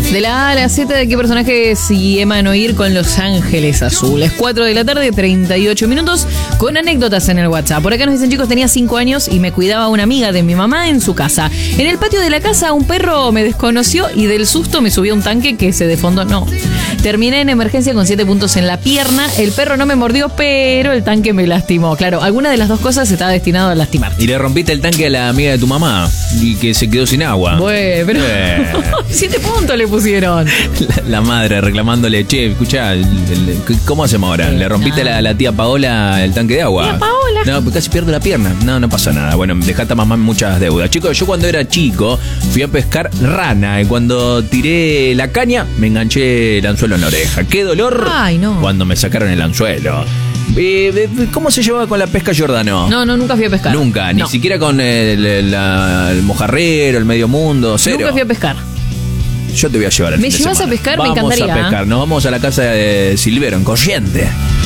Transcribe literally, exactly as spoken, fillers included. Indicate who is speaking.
Speaker 1: De la A a la Z, ¿de qué personajes y Eman Oír con Los Ángeles Azules? cuatro de la tarde, treinta y ocho minutos, con anécdotas en el WhatsApp. Por acá nos dicen, chicos, tenía cinco años y me cuidaba una amiga de mi mamá en su casa. En el patio de la casa un perro me desconoció y del susto me subió un tanque que se defondó. No. Terminé en emergencia con siete puntos en la pierna. El perro no me mordió, pero el tanque me lastimó. Claro, alguna de las dos cosas estaba destinado a lastimar.
Speaker 2: Y le rompiste el tanque a la amiga de tu mamá y que se quedó sin agua.
Speaker 1: Bueno, pero
Speaker 2: Eh.
Speaker 1: siete puntos le pusieron.
Speaker 2: La, la madre reclamándole, che, escuchá, el- el- ¿cómo hacemos ahora? ¿Le rompiste a la, la tía Paola el tanque de agua?
Speaker 1: Tía Paola.
Speaker 2: No, pues casi pierdo la pierna. No, no pasa nada. Bueno, dejaste a mamá muchas deudas. Chicos, yo cuando era chico fui a pescar rana y cuando tiré la caña me enganché el anzuelo en la oreja. ¡Qué dolor!
Speaker 1: Ay, no.
Speaker 2: Cuando me sacaron el anzuelo. Eh, ¿Cómo se llevaba con la pesca, Giordano?
Speaker 1: No, no, nunca fui a pescar.
Speaker 2: Nunca, ni
Speaker 1: No.
Speaker 2: siquiera con el, el- la- el mojarrero, el medio mundo, cero.
Speaker 1: Nunca fui a pescar.
Speaker 2: Yo te voy a llevar al
Speaker 1: ¿Me
Speaker 2: fin de
Speaker 1: llevas a
Speaker 2: semana.
Speaker 1: pescar? Me
Speaker 2: Vamos
Speaker 1: encantaría.
Speaker 2: a pescar. Nos vamos a la casa de Silvero, en Corrientes.